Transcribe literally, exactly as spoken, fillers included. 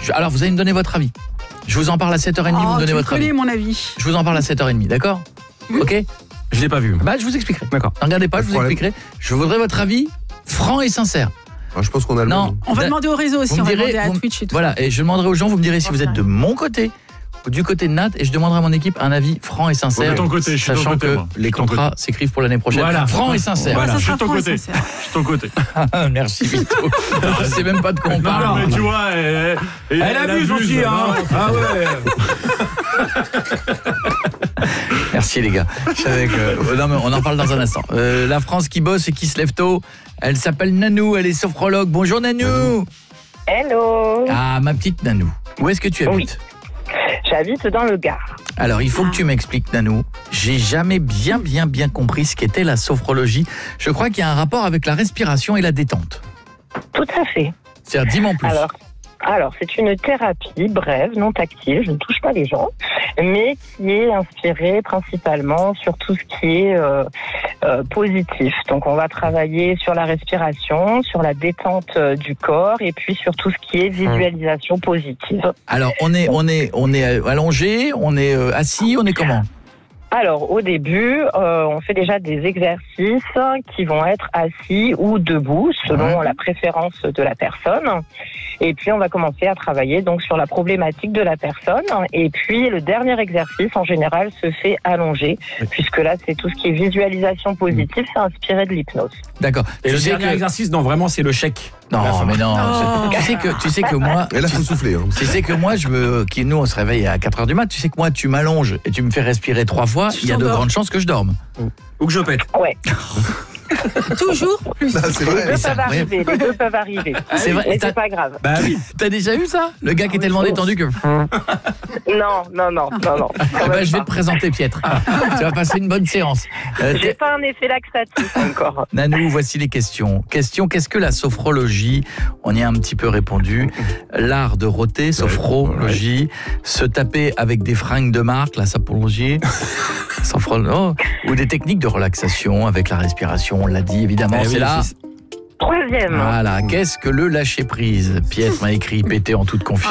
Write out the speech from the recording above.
Je, alors, vous allez me donner votre avis. Je vous en parle à sept heures trente, Oh, vous me donnez tu votre connais avis. mon avis. Je vous en parle à sept heures trente, d'accord? Oui. Ok? Je l'ai pas vu. Bah, je vous expliquerai. D'accord. Ne regardez pas, Pas je de vous problème. expliquerai. Je voudrais votre avis franc et sincère. Ah, je pense qu'on a le Non. même. On va Da- demander au réseau aussi, Vous on me va direz, demander à vous me- Twitch et tout. Voilà, et je demanderai aux gens, vous me direz si vous êtes de mon côté ou du côté de Nat, et je demanderai à mon équipe un avis franc et sincère. De ton côté, je suis de ton sachant côté, que moi. Je les suis de ton contrats s'écrivent pour l'année prochaine. Voilà. Franc et sincère. Voilà, ça je suis sera de ton franc et côté. sincère. Je suis de ton côté. Merci Vito. Je sais même pas de quoi on Non, parle. mais tu vois, elle, elle, Elle abuse aussi, hein. Ah ouais. Merci les gars. Je savais que... euh, non, mais on en parle dans un instant. Euh, la France qui bosse et qui se lève tôt, elle s'appelle Nanou, elle est sophrologue. Bonjour Nanou. Hello. Ah, ma petite Nanou. Où est-ce que tu habites? Oui. J'habite dans le Gard. Alors, il faut que tu m'expliques, Nanou. J'ai jamais bien, bien, bien compris ce qu'était la sophrologie. Je crois qu'il y a un rapport avec la respiration et la détente. Tout à fait. C'est-à-dire, dis-moi en plus. Alors, alors c'est une thérapie brève, non tactile, je ne touche pas les gens, mais qui est inspirée principalement sur tout ce qui est euh, euh, positif. Donc, on va travailler sur la respiration, sur la détente euh, du corps, et puis sur tout ce qui est visualisation positive. Alors, on est, on est, on est allongé, on est euh, assis, on est comment? Alors, au début, euh, on fait déjà des exercices qui vont être assis ou debout, selon Ouais. la préférence de la personne. Et puis, on va commencer à travailler donc sur la problématique de la personne. Et puis, le dernier exercice, en général, se fait allongé, puisque là, c'est tout ce qui est visualisation positive, c'est inspiré de l'hypnose. D'accord. Et Tu le sais dernier que- exercice, non, vraiment, c'est le chèque. Non, mais non. Oh. Tu sais que, tu sais que moi... Et là, faut souffler. Hein. Tu sais que moi, je me, qui, nous, on se réveille à quatre heures du mat. Tu sais que moi, tu m'allonges et tu me fais respirer trois fois. Tu Il y a de t'endors. grandes chances que je dorme. Ou que je pète. Ouais, Toujours plus. Ah, c'est les vrai. deux c'est peuvent incroyable. arriver, les deux peuvent arriver. C'est vrai. Mais T'as- c'est pas grave. Bah oui. T'as déjà eu ça? Le gars qui est tellement détendu que... Non, non, non, non, non. quand Bah, même je vais pas. te présenter Pietre. Tu vas passer une bonne séance. Euh, J'ai t'es- pas un effet laxatif encore. Nanou, voici les questions. Question, qu'est-ce que la sophrologie? On y a un petit peu répondu. L'art de rôter, sophrologie. Se taper avec des fringues de marque, la sapologie. Sophrolo- oh. Ou des techniques de relaxation avec la respiration, on l'a dit évidemment, Eh c'est oui, là. c'est- Troisième. Voilà, qu'est-ce que le lâcher prise? Pietre m'a écrit, pété en toute confiance.